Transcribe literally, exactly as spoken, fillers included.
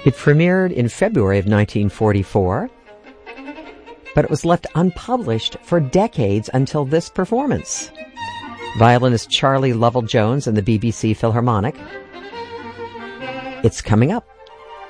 It premiered in February of nineteen forty-four, but it was left unpublished for decades until this performance. Violinist Charlie Lovell-Jones and the B B C Philharmonic. It's coming up.